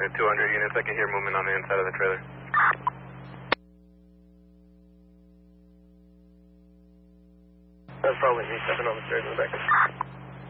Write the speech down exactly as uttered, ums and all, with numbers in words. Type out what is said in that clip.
two hundred units, I can hear movement on the inside of the trailer. That's probably me stepping on the stairs in the back.